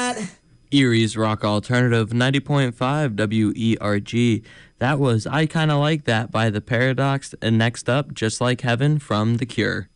Erie's Rock Alternative 90.5 WERG. That was I Kinda Like That by The Paradox, and next up, Just Like Heaven from The Cure.